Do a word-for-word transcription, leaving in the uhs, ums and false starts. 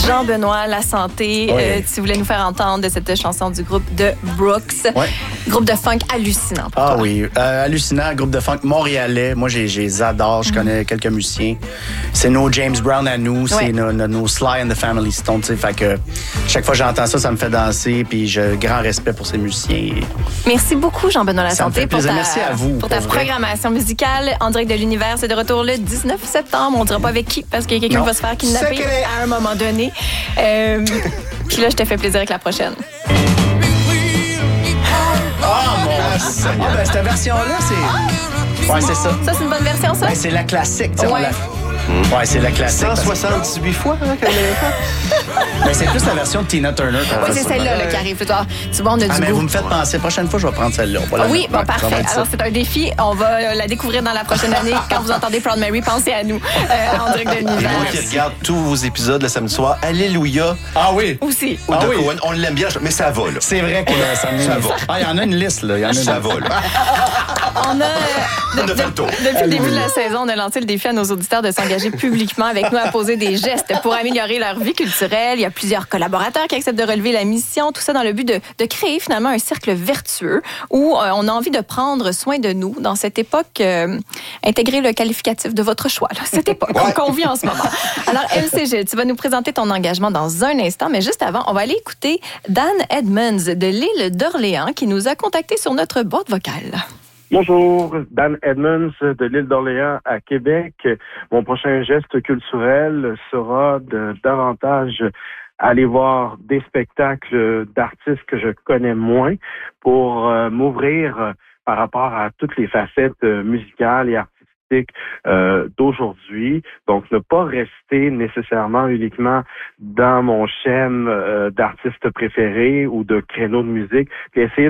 Jean-Benoît Lasanté, Oui. euh, tu voulais nous faire entendre de cette chanson du groupe de Brooks. Ouais. Groupe de funk hallucinant pour Ah toi. oui, euh, hallucinant, groupe de funk montréalais. Moi, j'ai, j'ai les adore, je connais quelques musiciens. C'est nos James Brown à nous, c'est Ouais. nos, nos, nos Sly and the Family Stone, tu sais. Fait que chaque fois que j'entends ça, ça me fait danser, puis j'ai grand respect pour ces musiciens. Merci beaucoup, Jean-Benoît Ça me Lasanté, fait pour plaisir. ta, Merci à vous, pour ta pour vrai. programmation musicale. En direct de l'univers, c'est de retour le dix-neuf septembre. On ne dira pas avec qui, parce qu'il y a quelqu'un Non. qui va se faire kidnapper Secret. à un moment donné. Euh, Puis là, je te fais plaisir avec la prochaine. Ah, mon Dieu! Ah, ben, cette version-là, c'est... Ouais, c'est ça. Ça, c'est une bonne version, ça? Ben, c'est la classique, tu sais. on Ouais. la- Ouais, c'est la classique. cent parce que- soixante-dix-huit fois hein, qu'elle l'a fait. Ben, c'est plus la version de Tina Turner. qu'on Oui, fait c'est ça. celle-là là, qui arrive. Tu vois, tu vois, on a Ah, du mais goût. vous me faites penser. La prochaine fois, je vais prendre celle-là. On va la Ah oui, mettre. bon, Ouais, ça va parfait. être ça. Alors, c'est un défi. On va la découvrir dans la prochaine année. Quand vous entendez Proud Mary, pensez à nous euh, en direct de Et moi qui l'univers. regarde tous vos épisodes le samedi soir, Alléluia Ah oui. Aussi. ou Ah de oui. Cohen, on l'aime bien, mais ça va, là. C'est vrai que là, ça me... Ça va. Ah, il y en a une liste, là. Il y en a une Ça va, là. On a, euh, de- On a fait le tour. depuis le début de la saison, on a lancé le défi à nos auditeurs de s'engager publiquement avec nous à poser des gestes pour améliorer leur vie culturelle. Il y a plusieurs collaborateurs qui acceptent de relever la mission, tout ça dans le but de, de créer finalement un cercle vertueux où euh, on a envie de prendre soin de nous dans cette époque. Euh, intégrer le qualificatif de votre choix, là, cette époque Ouais. qu'on vit en ce moment. Alors, M C G, tu vas nous présenter ton engagement dans un instant, mais juste avant, on va aller écouter Dan Edmonds de l'île d'Orléans qui nous a contactés sur notre boîte vocale. Bonjour, Dan Edmonds de l'île d'Orléans à Québec. Mon prochain geste culturel sera de davantage aller voir des spectacles d'artistes que je connais moins pour euh, m'ouvrir euh, par rapport à toutes les facettes euh, musicales et artistiques euh, d'aujourd'hui. Donc, ne pas rester nécessairement uniquement dans mon schème euh, d'artistes préférés ou de créneaux de musique, puis essayer